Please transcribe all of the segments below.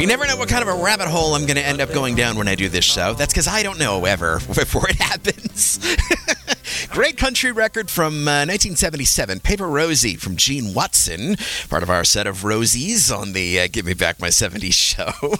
You never know what kind of a rabbit hole I'm going to end up going down when I do this show. That's because I don't know ever before it happens. Great country record from 1977, Paper Rosie from Gene Watson, part of our set of Rosies on the Give Me Back My 70s show.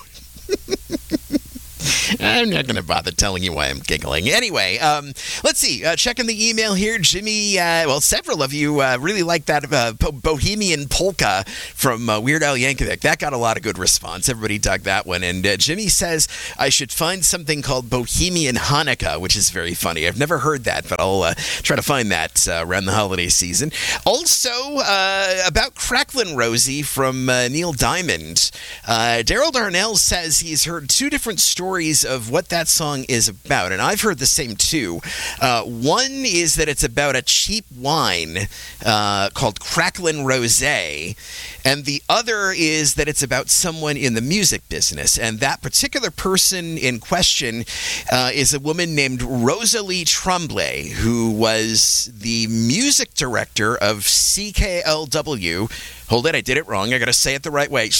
I'm not going to bother telling you why I'm giggling. Anyway, let's see. Checking the email here. Jimmy, several of you really like that Bohemian Polka from Weird Al Yankovic. That got a lot of good response. Everybody dug that one. And Jimmy says I should find something called Bohemian Hanukkah, which is very funny. I've never heard that, but I'll try to find that around the holiday season. Also, about Cracklin' Rosie from Neil Diamond. Daryl Darnell says he's heard two different stories of what that song is about, and I've heard the same too. One is that it's about a cheap wine called Cracklin' Rosé, and the other is that it's about someone in the music business, and that particular person in question is a woman named Rosalie Tremblay, who was the music director of CKLW. Hold it, I did it wrong. I got to say it the right way.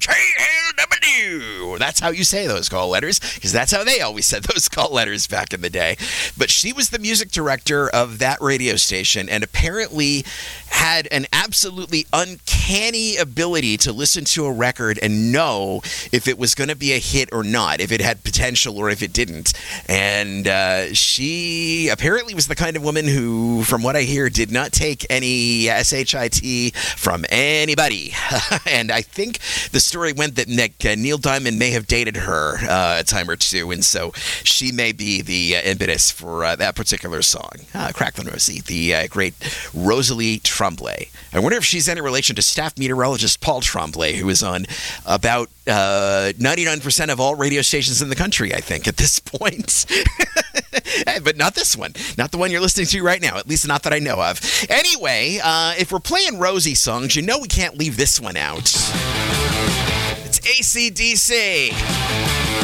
CKLW. That's how you say those call letters, because that's how they always said those call letters back in the day. But she was the music director of that radio station and apparently had an absolutely uncanny ability to listen to a record and know if it was going to be a hit or not, if it had potential or if it didn't. And she apparently was the kind of woman who, from what I hear, did not take any SHIT from anybody. And I think the story went that Neil Diamond may have dated her a time or two, and so she may be the impetus for that particular song. Cracklin' Rosie, the great Rosalie Tremblay. I wonder if she's any relation to staff meteorologist Paul Tremblay, who is on about 99% of all radio stations in the country, I think, at this point. But not this one. Not the one you're listening to right now, at least not that I know of. Anyway, if we're playing Rosie songs, you know we can't leave this one out. It's AC/DC.